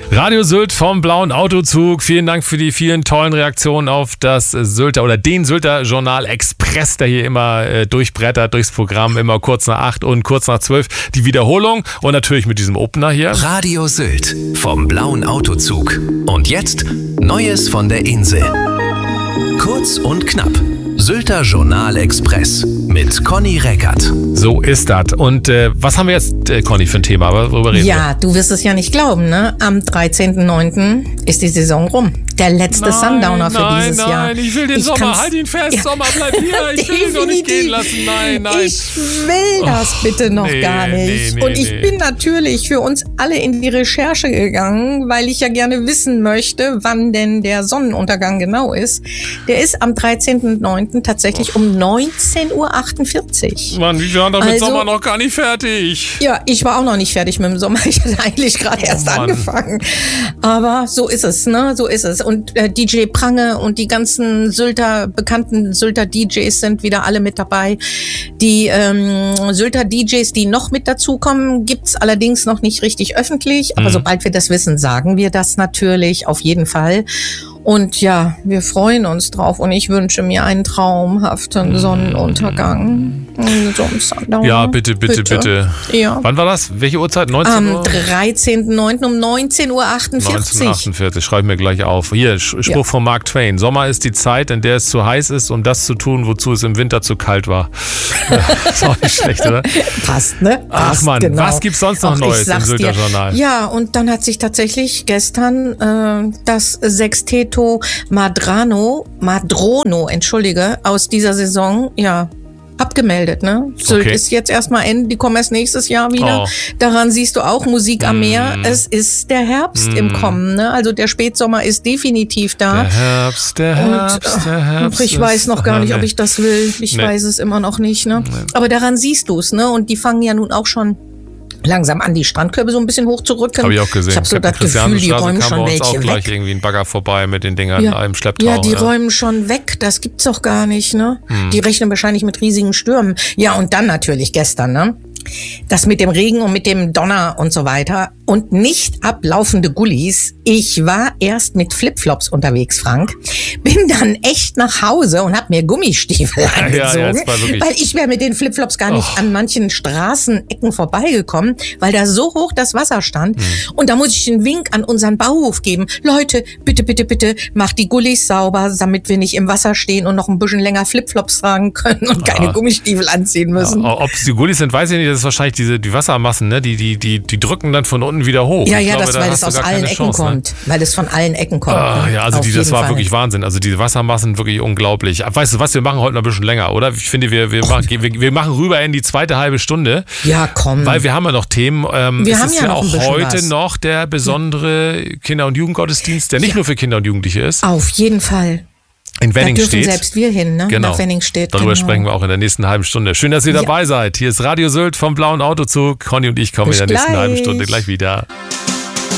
Radio Sylt vom Blauen Autozug. Vielen Dank für die vielen tollen Reaktionen auf das Sylter oder den Sylter Journal Express, der hier immer durchbrettert durchs Programm, immer kurz nach 8 und kurz nach 12. Die Wiederholung und natürlich mit diesem Opener hier. Radio Sylt vom Blauen Autozug. Und jetzt Neues von der Insel. Kurz und knapp. Sylter Journal Express mit Conny Reckert. So ist das. Und was haben wir jetzt, Conny, für ein Thema? Worüber reden wir? Ja, du wirst es ja nicht glauben, ne? Am 13.09. ist die Saison rum. Der letzte Sundowner für dieses Jahr. Nein, ich will den Sommer. Halt ihn fest, ja. Sommer, bleib hier. Ich will ihn doch nicht gehen lassen. Nein. Ich will das bitte noch gar nicht. Und ich bin natürlich für uns alle in die Recherche gegangen, weil ich ja gerne wissen möchte, wann denn der Sonnenuntergang genau ist. Der ist am 13.09. tatsächlich um 19:48 Uhr. Mann, wir waren doch mit Sommer noch gar nicht fertig. Ja, ich war auch noch nicht fertig mit dem Sommer. Ich hatte eigentlich gerade erst angefangen. Aber so ist es, ne? So ist es. Und DJ Prange und die ganzen bekannten Sylter DJs sind wieder alle mit dabei. Die Sylter DJs, die noch mit dazukommen, gibt's allerdings noch nicht richtig öffentlich. Aber sobald wir das wissen, sagen wir das natürlich auf jeden Fall. Und ja, wir freuen uns drauf und ich wünsche mir einen traumhaften Sonnenuntergang. Ja, bitte. Ja. Wann war das? Welche Uhrzeit? 19 Am Uhr? 13.09. um 19:48 Uhr. 1948, schreiben wir gleich auf. Hier, Spruch von Mark Twain. Sommer ist die Zeit, in der es zu heiß ist, um das zu tun, wozu es im Winter zu kalt war. Ist auch nicht schlecht, oder? Passt, ne? Ach Mann, genau. Was gibt's sonst noch Neues im Sylter Journal? Ja, und dann hat sich tatsächlich gestern das Sexteto Madrono, aus dieser Saison, ja, abgemeldet, ne? Sylt ist jetzt erstmal Ende, die kommen erst nächstes Jahr wieder. Daran siehst du auch Musik am Meer. Es ist der Herbst im Kommen, ne? Also der Spätsommer ist definitiv da. Der Herbst. Ich weiß noch gar nicht, ob ich das will. Ich weiß es immer noch nicht, ne? Aber daran siehst du es, ne? Und die fangen ja nun auch schon langsam an, die Strandkörbe so ein bisschen hoch zu rücken. Habe ich auch gesehen. Ich habe so das Gefühl, die räumen schon welche auch gleich weg. Irgendwie ein Bagger vorbei mit den Dingern im Schlepptau. Ja, die räumen schon weg. Das gibt's doch gar nicht, ne? Die rechnen wahrscheinlich mit riesigen Stürmen. Ja, und dann natürlich gestern, ne? Das mit dem Regen und mit dem Donner und so weiter und nicht ablaufende Gullis. Ich war erst mit Flipflops unterwegs, Frank, bin dann echt nach Hause und habe mir Gummistiefel angezogen, weil ich wäre mit den Flipflops gar nicht an manchen Straßenecken vorbeigekommen, weil da so hoch das Wasser stand. Und da muss ich einen Wink an unseren Bauhof geben. Leute, bitte, macht die Gullis sauber, damit wir nicht im Wasser stehen und noch ein bisschen länger Flipflops tragen können und keine Gummistiefel anziehen müssen. Ob es die Gullis sind, weiß ich nicht. Das ist wahrscheinlich die Wassermassen, ne? Die drücken dann von unten wieder hoch. Ja, weil es aus allen Ecken kommt. Weil es von allen Ecken kommt. Ja, also das war wirklich Wahnsinn. Also die Wassermassen wirklich unglaublich. Weißt du was, wir machen heute noch ein bisschen länger, oder? Ich finde, wir machen rüber in die zweite halbe Stunde. Ja, komm. Weil wir haben ja noch Themen. Es ist ja auch heute noch der besondere Kinder- und Jugendgottesdienst, der nicht nur für Kinder und Jugendliche ist. Auf jeden Fall. In Wenningstedt. Da dürfen selbst wir hin, ne? Genau. Nach Wenningstedt. Darüber sprechen wir auch in der nächsten halben Stunde. Schön, dass ihr dabei seid. Hier ist Radio Sylt vom Blauen Autozug. Conny und ich kommen in der nächsten halben Stunde gleich wieder.